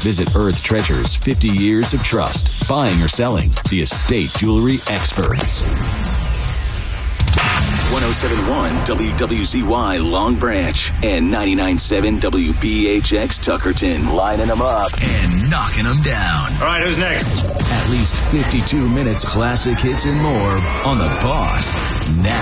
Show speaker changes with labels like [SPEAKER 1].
[SPEAKER 1] Visit Earth Treasures 50 Years of Trust. Buying or selling, the estate jewelry experts.
[SPEAKER 2] 107.1 WWZY Long Branch and 99.7 WBHX Tuckerton. Lining them up and knocking them down.
[SPEAKER 3] All right, who's next?
[SPEAKER 1] At least 52 minutes classic hits and more on The Boss now.